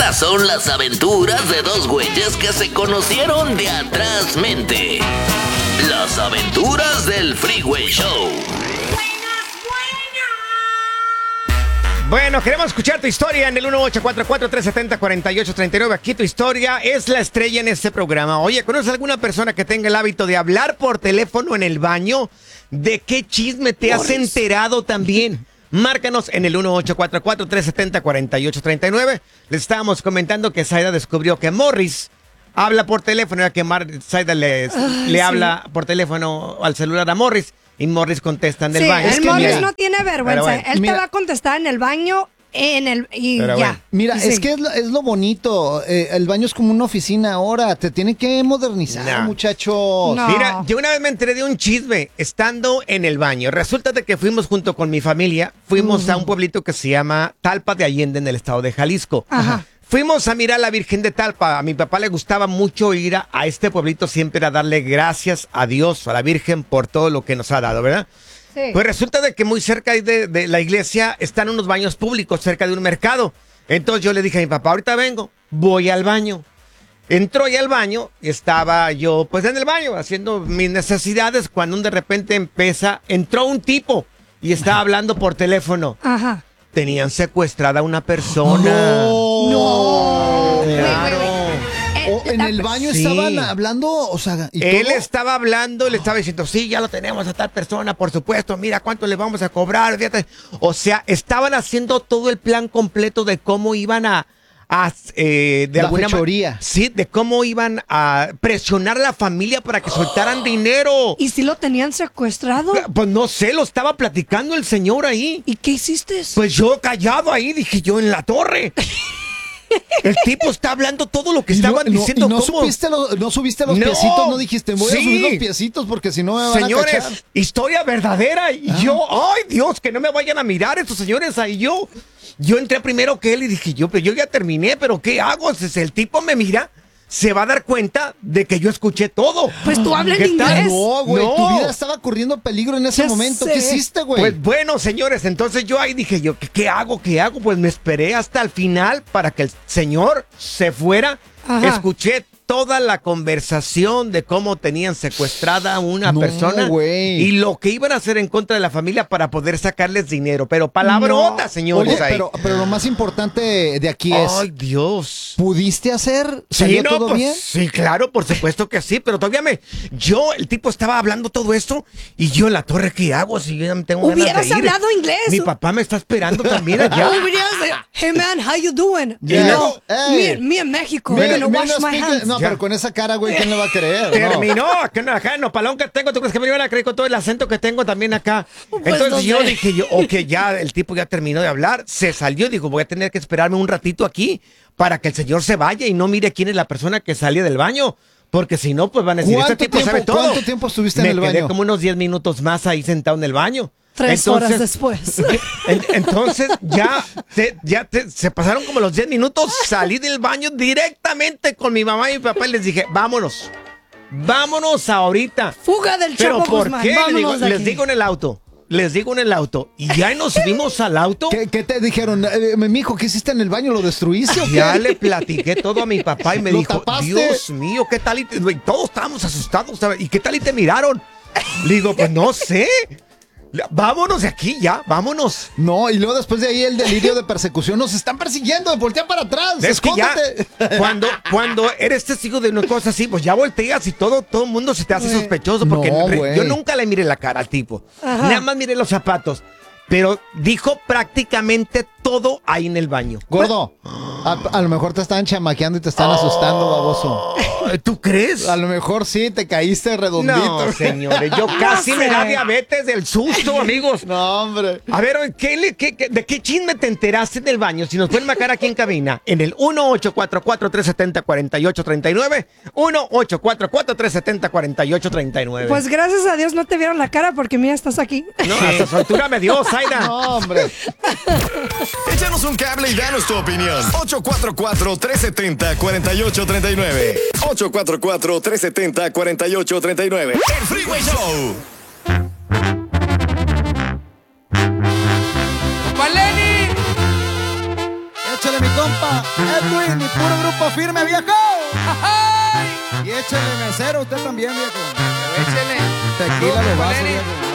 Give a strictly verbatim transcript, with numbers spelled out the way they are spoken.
Estas son las aventuras de dos güeyes que se conocieron de atrás mente. Las aventuras del Freeway Show. Bueno, queremos escuchar tu historia en el uno ocho cuatro cuatro, tres siete cero, cuatro ocho tres nueve. Aquí tu historia es la estrella en este programa. Oye, ¿conoces alguna persona que tenga el hábito de hablar por teléfono en el baño? ¿De qué chisme te has enterado también? Márcanos en el uno ocho cuatro cuatro, tres siete cero, cuatro ocho tres nueve. Les estábamos comentando que Zaida descubrió que Morris habla por teléfono, ya que Mar Zaida le, Ay, le sí. habla por teléfono al celular a Morris. Y Morris contesta en el Sí, baño. el Es que Morris mira, no tiene vergüenza. bueno, Él mira. te va a contestar en el baño en el y Pero ya. bueno. Mira, Y es sí. que es lo, es lo bonito. Eh, el baño es como una oficina ahora. Te tienen que modernizar, No. muchachos. No. Mira, yo una vez me enteré de un chisme estando en el baño. Resulta de que fuimos junto con mi familia, fuimos a un pueblito que se llama Talpa de Allende en el estado de Jalisco. Ajá. Fuimos a mirar a la Virgen de Talpa. A mi papá le gustaba mucho ir a, a este pueblito siempre a darle gracias a Dios, a la Virgen, por todo lo que nos ha dado, ¿verdad? Sí. Pues resulta de que muy cerca de, de la iglesia están unos baños públicos, cerca de un mercado. Entonces yo le dije a mi papá, ahorita vengo, voy al baño. Entró ya al baño, estaba yo pues en el baño haciendo mis necesidades cuando de repente empieza, entró un tipo y estaba hablando por teléfono. Ajá. Tenían secuestrada a una persona. No. Güey, güey, Claro. güey. Eh, O en la- el baño Sí. estaban hablando, o sea, y Él todo. estaba hablando, le estaba diciendo, sí, ya lo tenemos a tal persona, por supuesto, mira cuánto le vamos a cobrar, fíjate. O sea, estaban haciendo todo el plan completo de cómo iban a, a, eh, de La alguna ma- fechoría. Sí, de cómo iban a presionar a la familia para que soltaran dinero. ¿Y si lo tenían secuestrado? Pues no sé, lo estaba platicando el señor ahí. ¿Y qué hiciste? Pues yo callado ahí, dije yo en la torre. El tipo está hablando todo lo que Y no- estaban no, diciendo. y no, ¿cómo? subiste los, no subiste los No. piecitos, no dijiste, voy Sí. a subir los piecitos porque si no me van a Señores, cachar. historia verdadera. Y yo, ay Dios, que no me vayan a mirar estos señores ahí. Yo, yo entré primero que él y dije yo, pero yo ya terminé, pero ¿qué hago? Si el tipo me mira, se va a dar cuenta de que yo escuché todo. Pues tú habla en ¿Qué tal? inglés. No, güey, No. tu vida estaba corriendo peligro en ese Ya momento. sé. ¿Qué hiciste, güey? Pues bueno, señores, entonces yo ahí dije yo, ¿qué, qué hago? ¿Qué hago? Pues me esperé hasta el final para que el señor se fuera. Ajá. Escuché toda la conversación de cómo tenían secuestrada a una No, persona güey. y lo que iban a hacer en contra de la familia para poder sacarles dinero. Pero palabrota, No. señores. Oye, ahí. pero, pero lo más importante de aquí es, Ay, Dios. ¿pudiste hacer? Sí, ¿Salió no, todo pues, bien? sí, claro, por supuesto que sí, pero todavía me, yo, el tipo estaba hablando todo esto y yo en la torre, ¿qué hago? Si yo ya me tengo ganas Hubieras de ir. hablado inglés. Mi papá me está esperando también allá. Hubieras de, hey man, how you doing? Yeah. You know, Hey. me, me in Mexico, Mira, I'm gonna mira, wash my speak- hands. No, Ya. pero con esa cara, güey, ¿quién le va a creer? No. Terminó, acá en acá en Nopalón que tengo, ¿tú crees que me iban a creer con todo el acento que tengo también acá? Pues Entonces no yo sé. dije, yo, ok, ya el tipo ya terminó de hablar, se salió, dijo, voy a tener que esperarme un ratito aquí para que el señor se vaya y no mire quién es la persona que salió del baño. Porque si no, pues van a decir, este ¿Cuánto tipo sabe tiempo- todo. cuánto tiempo estuviste Me en el quedé baño? como unos diez minutos más ahí sentado en el baño. Tres horas después. en- entonces ya, te- ya te- se pasaron como los diez minutos, salí del baño directamente con mi mamá y mi papá y les dije, vámonos, vámonos ahorita. Fuga del ¿Pero Chapo por Guzmán. qué? Les digo, Vámonos de les aquí. digo en el auto, les digo en el auto. Y ya nos subimos al auto. ¿Qué, qué te dijeron? Eh, mijo, ¿qué hiciste en el baño? ¿Lo destruiste o qué? Ya le platiqué todo a mi papá y me ¿Lo dijo, tapaste? Dios mío, ¿qué tal? Y te- güey, todos estábamos asustados, ¿sabes? ¿Y qué tal y te miraron? Le digo, pues no sé. Vámonos de aquí ya, vámonos. No, y luego después de ahí el delirio de persecución. Nos están persiguiendo, voltea para atrás. Es que ya, escóndete. cuando, cuando eres testigo de una cosa así, pues ya volteas y todo, todo el mundo se te hace Güey. sospechoso porque No, re- güey. yo nunca le miré la cara al tipo. Ajá. Nada más miré los zapatos. Pero dijo prácticamente todo ahí en el baño. Gordo, a, a lo mejor te estaban chamaqueando y te están asustando, baboso. ¿Tú crees? A lo mejor sí, te caíste redondito. No, señores, yo casi sé. me da diabetes del susto, amigos. No, hombre. A ver, ¿qué, le- qué- qué- ¿de qué chisme te enteraste en el baño? Si nos pueden marcar aquí en cabina, en el uno ocho cuatro cuatro, tres siete cero, cuatro ocho tres nueve, uno ocho cuatro cuatro, tres siete cero, cuatro ocho tres nueve. Pues gracias a Dios no te vieron la cara porque mira, estás aquí. no, hasta su altura me dio, Zaida. No, hombre. Échanos un cable y danos tu opinión. ocho cuatro cuatro, tres siete cero, cuatro ocho tres nueve. ocho cuatro cuatro, tres siete cero, cuatro ocho tres nueve. El Freeway Show. échale mi compa Edwin y puro grupo firme, viejo. Y échale mesero usted también, viejo. Échele. Tequila de vaso, viejo.